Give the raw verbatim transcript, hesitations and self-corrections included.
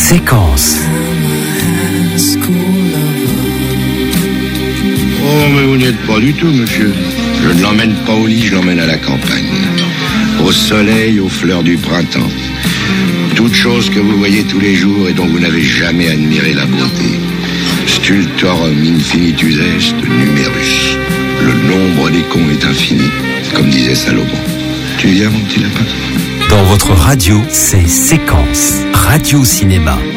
Séquence. Oh, mais vous n'êtes pas du tout, monsieur. Je ne l'emmène pas au lit, je l'emmène à la campagne. Au soleil, aux fleurs du printemps. Toutes choses que vous voyez tous les jours et dont vous n'avez jamais admiré la beauté. Stultorum infinitus est numerus. Le nombre des cons est infini, comme disait Salomon. Tu viens, mon petit lapin ? Dans votre radio, c'est Séquence. Radio Cinéma.